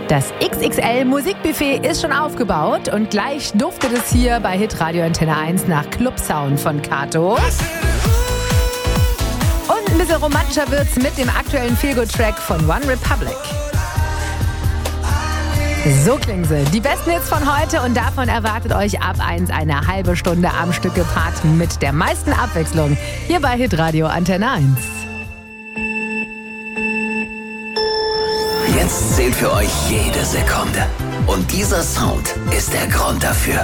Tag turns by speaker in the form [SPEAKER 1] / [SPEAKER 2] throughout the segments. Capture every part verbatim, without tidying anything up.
[SPEAKER 1] Das X X L-Musikbuffet ist schon aufgebaut und gleich duftet es hier bei Hitradio Antenne eins nach Clubsound von Kato. Und ein bisschen romantischer wird's mit dem aktuellen Feelgood-Track von One Republic. So klingen sie. Die besten Hits von heute und davon erwartet euch ab eins eine halbe Stunde am Stück gepaart mit der meisten Abwechslung hier bei Hitradio Antenne eins.
[SPEAKER 2] Jetzt zählt für euch jede Sekunde. Und dieser Sound ist der Grund dafür.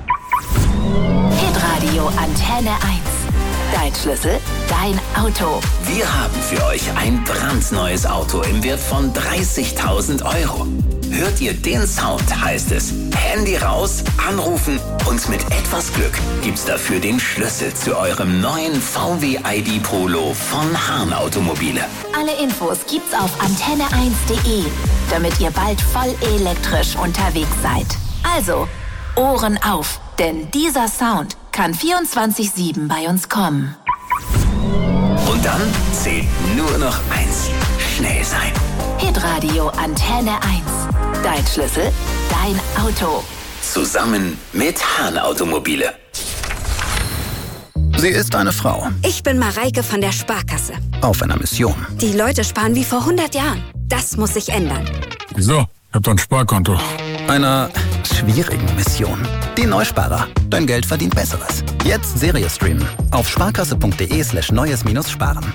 [SPEAKER 3] Hitradio Antenne eins. Dein Schlüssel, dein Auto.
[SPEAKER 2] Wir haben für euch ein brandneues Auto im Wert von dreißigtausend Euro. Hört ihr den Sound, heißt es Handy raus, anrufen und mit etwas Glück gibt's dafür den Schlüssel zu eurem neuen V W I D Polo von Hahn Automobile.
[SPEAKER 3] Alle Infos gibt's auf antenne eins punkt de, damit ihr bald voll elektrisch unterwegs seid. Also, Ohren auf, denn dieser Sound kann vierundzwanzig sieben bei uns kommen.
[SPEAKER 2] Und dann zählt nur noch eins: schnell sein.
[SPEAKER 3] Hitradio Antenne eins. Dein Schlüssel, dein Auto.
[SPEAKER 2] Zusammen mit Hahn Automobile.
[SPEAKER 4] Sie ist eine Frau.
[SPEAKER 5] Ich bin Mareike von der Sparkasse.
[SPEAKER 4] Auf einer Mission.
[SPEAKER 5] Die Leute sparen wie vor hundert Jahren. Das muss sich ändern.
[SPEAKER 6] Wieso? Ich hab doch ein Sparkonto.
[SPEAKER 4] Einer schwierigen Mission. Die Neusparer. Dein Geld verdient Besseres. Jetzt Serie streamen. Auf sparkasse.de slash neues minus sparen.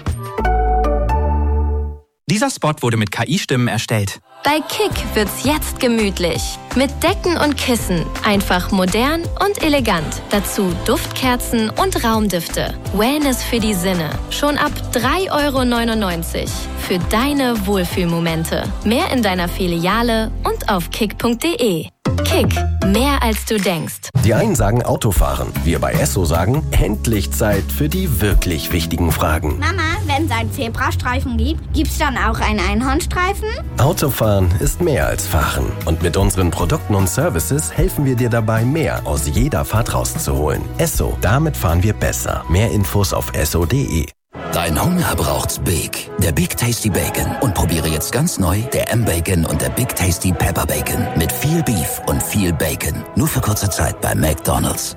[SPEAKER 7] Dieser Spot wurde mit K I-Stimmen erstellt.
[SPEAKER 8] Bei Kick wird's jetzt gemütlich. Mit Decken und Kissen. Einfach modern und elegant. Dazu Duftkerzen und Raumdüfte. Wellness für die Sinne. Schon ab drei Euro neunundneunzig. Für deine Wohlfühlmomente. Mehr in deiner Filiale und auf kick punkt de. Kick. Mehr als du denkst.
[SPEAKER 9] Die einen sagen Autofahren. Wir bei Esso sagen, endlich Zeit für die wirklich wichtigen Fragen.
[SPEAKER 10] Mama, wenn es einen Zebrastreifen gibt, gibt's dann auch einen Einhornstreifen?
[SPEAKER 9] Autofahren ist mehr als Fahren. Und mit unseren Produkten und Services helfen wir dir dabei, mehr aus jeder Fahrt rauszuholen. Esso, damit fahren wir besser. Mehr Infos auf esso punkt de.
[SPEAKER 2] Dein Hunger braucht's Big. Der Big Tasty Bacon. Und probiere jetzt ganz neu der M-Bacon und der Big Tasty Pepper Bacon. Mit viel Beef und viel Bacon. Nur für kurze Zeit bei McDonald's.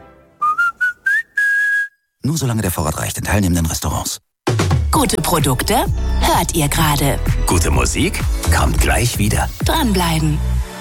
[SPEAKER 2] Nur solange der Vorrat reicht in teilnehmenden Restaurants.
[SPEAKER 3] Gute Produkte hört ihr gerade.
[SPEAKER 2] Gute Musik kommt gleich wieder.
[SPEAKER 3] Dranbleiben.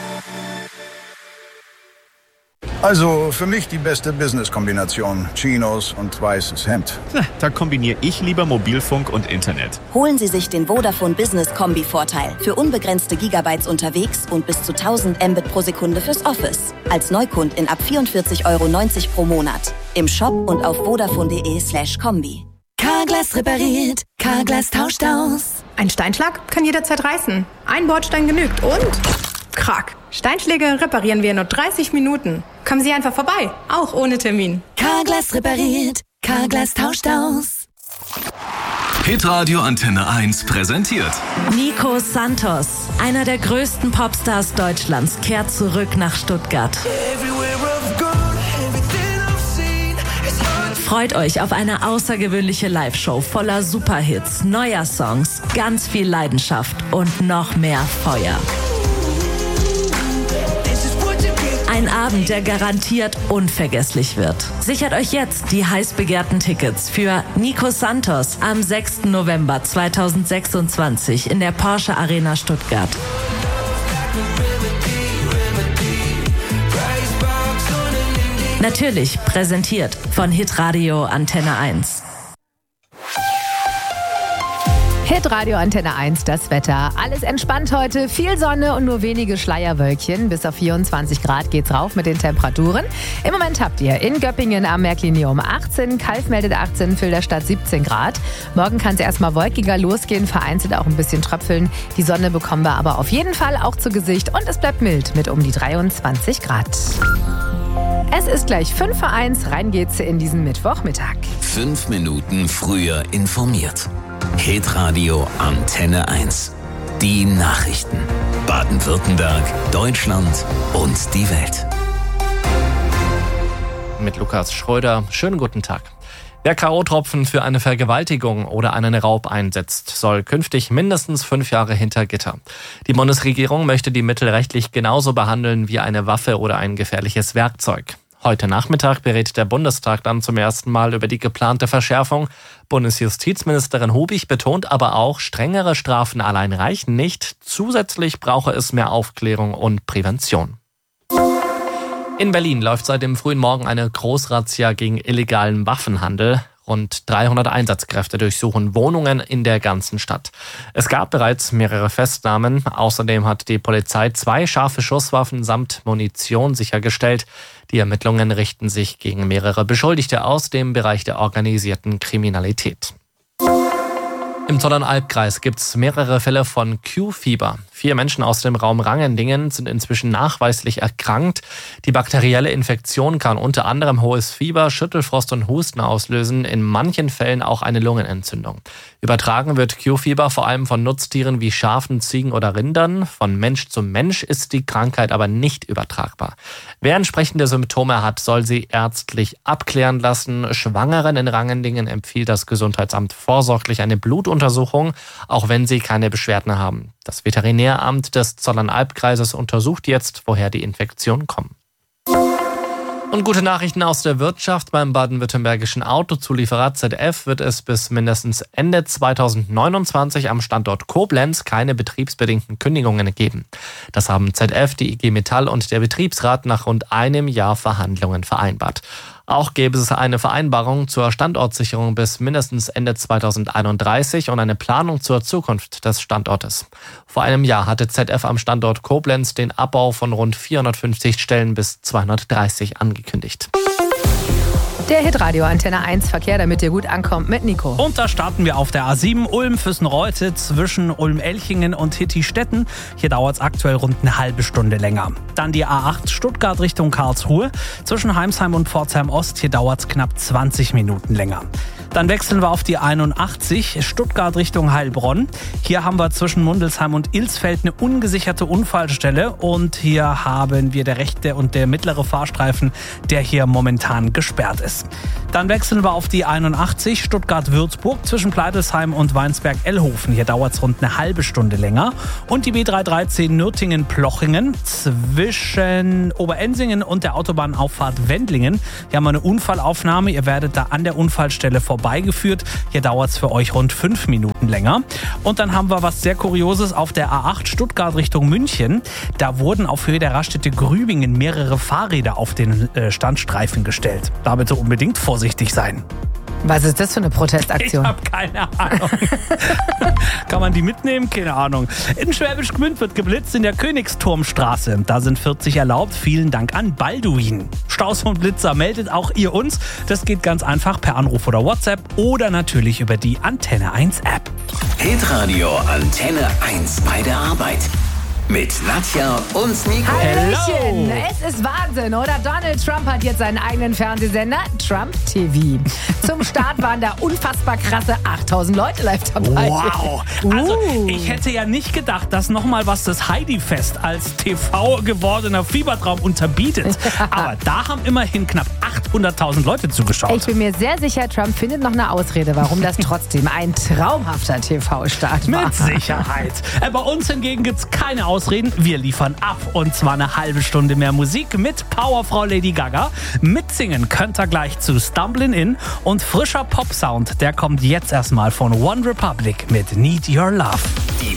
[SPEAKER 11] Also für mich die beste Business-Kombination. Chinos und weißes Hemd.
[SPEAKER 12] Da kombiniere ich lieber Mobilfunk und Internet.
[SPEAKER 13] Holen Sie sich den Vodafone Business Kombi-Vorteil. Für unbegrenzte Gigabytes unterwegs und bis zu tausend Mbit pro Sekunde fürs Office. Als Neukundin ab vierundvierzig Euro neunzig pro Monat. Im Shop und auf vodafone.de slash Kombi.
[SPEAKER 14] Carglass repariert, Carglass tauscht aus.
[SPEAKER 15] Ein Steinschlag kann jederzeit reißen. Ein Bordstein genügt und... Krack. Steinschläge reparieren wir in nur dreißig Minuten. Kommen Sie einfach vorbei, auch ohne Termin.
[SPEAKER 14] Carglass repariert, Carglass tauscht aus.
[SPEAKER 16] Hitradio Antenne eins präsentiert
[SPEAKER 17] Nico Santos, einer der größten Popstars Deutschlands, kehrt zurück nach Stuttgart. Freut euch auf eine außergewöhnliche Live-Show voller Superhits, neuer Songs, ganz viel Leidenschaft und noch mehr Feuer. Ein Abend, der garantiert unvergesslich wird. Sichert euch jetzt die heiß begehrten Tickets für Nico Santos am sechsten November zweitausendsechsundzwanzig in der Porsche Arena Stuttgart. Natürlich präsentiert von Hitradio Antenne eins.
[SPEAKER 1] Hitradio Antenne eins, das Wetter. Alles entspannt heute, viel Sonne und nur wenige Schleierwölkchen. Bis auf vierundzwanzig Grad geht's rauf mit den Temperaturen. Im Moment habt ihr in Göppingen am Märklinium achtzehn, Kalf meldet achtzehn, Filderstadt siebzehn Grad. Morgen kann es erstmal wolkiger losgehen, vereinzelt auch ein bisschen tröpfeln. Die Sonne bekommen wir aber auf jeden Fall auch zu Gesicht und es bleibt mild mit um die dreiundzwanzig Grad. Es ist gleich fünf vor eins, rein geht's in diesen Mittwochmittag.
[SPEAKER 2] Fünf Minuten früher informiert. Hitradio Antenne eins. Die Nachrichten. Baden-Württemberg, Deutschland und die Welt.
[SPEAKER 18] Mit Lukas Schröder. Schönen guten Tag. Wer K O-Tropfen für eine Vergewaltigung oder einen Raub einsetzt, soll künftig mindestens fünf Jahre hinter Gitter. Die Bundesregierung möchte die Mittel rechtlich genauso behandeln wie eine Waffe oder ein gefährliches Werkzeug. Heute Nachmittag berät der Bundestag dann zum ersten Mal über die geplante Verschärfung. Bundesjustizministerin Hubig betont aber auch, strengere Strafen allein reichen nicht. Zusätzlich brauche es mehr Aufklärung und Prävention. In Berlin läuft seit dem frühen Morgen eine Großrazzia gegen illegalen Waffenhandel. Rund dreihundert Einsatzkräfte durchsuchen Wohnungen in der ganzen Stadt. Es gab bereits mehrere Festnahmen. Außerdem hat die Polizei zwei scharfe Schusswaffen samt Munition sichergestellt. Die Ermittlungen richten sich gegen mehrere Beschuldigte aus dem Bereich der organisierten Kriminalität. Im Zollernalbkreis gibt es mehrere Fälle von Q-Fieber. Vier Menschen aus dem Raum Rangendingen sind inzwischen nachweislich erkrankt. Die bakterielle Infektion kann unter anderem hohes Fieber, Schüttelfrost und Husten auslösen, in manchen Fällen auch eine Lungenentzündung. Übertragen wird Q-Fieber vor allem von Nutztieren wie Schafen, Ziegen oder Rindern. Von Mensch zu Mensch ist die Krankheit aber nicht übertragbar. Wer entsprechende Symptome hat, soll sie ärztlich abklären lassen. Schwangeren in Rangendingen empfiehlt das Gesundheitsamt vorsorglich eine Blutuntersuchung, auch wenn sie keine Beschwerden haben. Das Veterinäramt des Zollernalbkreises untersucht jetzt, woher die Infektionen kommen. Und gute Nachrichten aus der Wirtschaft. Beim baden-württembergischen Autozulieferer Z F wird es bis mindestens Ende zweitausendneunundzwanzig am Standort Koblenz keine betriebsbedingten Kündigungen geben. Das haben Z F, die I G Metall und der Betriebsrat nach rund einem Jahr Verhandlungen vereinbart. Auch gäbe es eine Vereinbarung zur Standortsicherung bis mindestens Ende zweitausendeinunddreißig und eine Planung zur Zukunft des Standortes. Vor einem Jahr hatte Z F am Standort Koblenz den Abbau von rund vierhundertfünfzig Stellen bis zweihundertdreißig angekündigt.
[SPEAKER 1] Der Hitradio Antenne eins Verkehr, damit ihr gut ankommt, mit Nico.
[SPEAKER 19] Und da starten wir auf der A sieben Ulm-Füssen-Reute zwischen Ulm-Elchingen und Hitti-Stetten. Hier dauert es aktuell rund eine halbe Stunde länger. Dann die A acht Stuttgart Richtung Karlsruhe zwischen Heimsheim und Pforzheim Ost. Hier dauert es knapp zwanzig Minuten länger. Dann wechseln wir auf die einundachtzig Stuttgart Richtung Heilbronn. Hier haben wir zwischen Mundelsheim und Ilsfeld eine ungesicherte Unfallstelle. Und hier haben wir der rechte und der mittlere Fahrstreifen, der hier momentan gesperrt ist. Dann wechseln wir auf die einundachtzig Stuttgart-Würzburg zwischen Pleidelsheim und Weinsberg-Ellhofen. Hier dauert es rund eine halbe Stunde länger. Und die B dreihundertdreizehn Nürtingen-Plochingen zwischen Oberensingen und der Autobahnauffahrt Wendlingen. Hier haben wir eine Unfallaufnahme. Ihr werdet da an der Unfallstelle vorbeigeführt. Hier dauert es für euch rund fünf Minuten länger. Und dann haben wir was sehr Kurioses auf der A acht Stuttgart Richtung München. Da wurden auf Höhe der Raststätte Grübingen mehrere Fahrräder auf den äh, Standstreifen gestellt. Da bitte unbedingt vorsichtig sein.
[SPEAKER 1] Was ist das für eine Protestaktion?
[SPEAKER 19] Ich habe keine Ahnung. Kann man die mitnehmen? Keine Ahnung. In Schwäbisch Gmünd wird geblitzt in der Königsturmstraße. Da sind vierzig erlaubt. Vielen Dank an Balduin. Staus und Blitzer, meldet auch ihr uns. Das geht ganz einfach per Anruf oder WhatsApp oder natürlich über die Antenne eins App.
[SPEAKER 2] Hitradio Antenne eins bei der Arbeit. Mit Nadja und Nico.
[SPEAKER 1] Hallöchen! Es ist Wahnsinn, oder? Donald Trump hat jetzt seinen eigenen Fernsehsender, Trump T V. Zum Start waren da unfassbar krasse achttausend Leute live dabei.
[SPEAKER 19] Wow! Also, ich hätte ja nicht gedacht, dass nochmal was das Heidi-Fest als T V gewordener Fiebertraum unterbietet. Aber da haben immerhin knapp achthunderttausend Leute zugeschaut.
[SPEAKER 1] Ich bin mir sehr sicher, Trump findet noch eine Ausrede, warum das trotzdem ein traumhafter T V-Start war.
[SPEAKER 19] Mit Sicherheit. Bei uns hingegen gibt es keine Ausrede. Ausreden, wir liefern ab. Und zwar eine halbe Stunde mehr Musik mit Powerfrau Lady Gaga. Mitsingen könnt ihr gleich zu Stumblin' In. Und frischer Pop-Sound, der kommt jetzt erstmal von One Republic mit Need Your Love.